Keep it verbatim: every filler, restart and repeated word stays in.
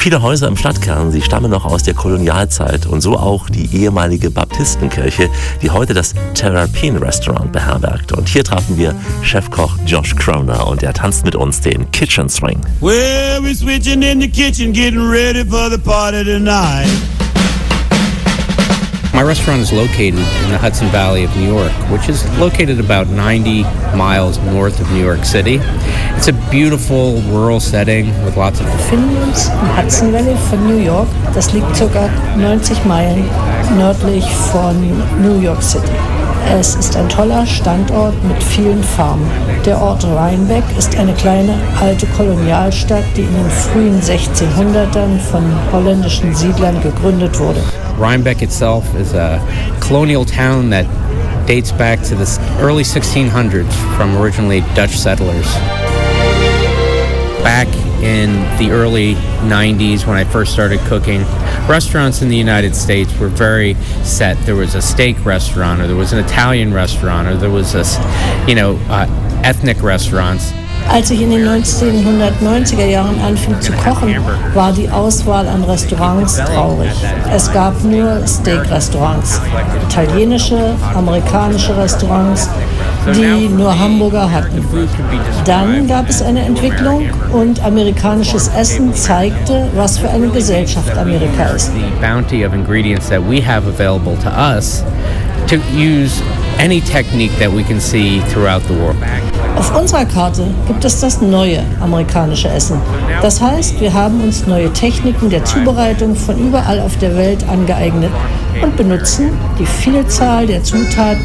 Viele Häuser im Stadtkern, sie stammen noch aus der Kolonialzeit und so auch die ehemalige Baptistenkirche, die heute das Terrapin Restaurant beherbergt. Und hier trafen wir Chefkoch Josh Kroner und er tanzt mit uns den Kitchen Swing. Well, we're switching in the kitchen, getting ready for the party tonight. My restaurant is located in the Hudson Valley of New York, which is located about ninety miles north of New York City. It's a beautiful rural setting with lots of... Wir befinden uns im Hudson Valley von New York. Das liegt ca. neunzig Meilen nördlich von New York City. Es ist ein toller Standort mit vielen Farmen. Der Ort Rhinebeck ist eine kleine alte Kolonialstadt, die in den frühen sechzehnhundertern von holländischen Siedlern gegründet wurde. Rhinebeck itself is a colonial town that dates back to the early sixteen hundreds from originally Dutch settlers. Back in the early nineties, when I first started cooking, restaurants in the United States were very set. There was a steak restaurant, or there was an Italian restaurant, or there was a, you know, uh, ethnic restaurants. Als ich in den neunzehnhundertneunziger Jahren anfing zu kochen, war die Auswahl an Restaurants traurig. Es gab nur Steak-Restaurants, italienische, amerikanische Restaurants, die nur Hamburger hatten. Dann gab es eine Entwicklung und amerikanisches Essen zeigte, was für eine Gesellschaft Amerika ist. The bounty of ingredients that we have available to us to use any technique that we can see throughout the world. Auf unserer Karte gibt es das neue amerikanische Essen. Das heißt, wir haben uns neue Techniken der Zubereitung von überall auf der Welt angeeignet und benutzen die Vielzahl der Zutaten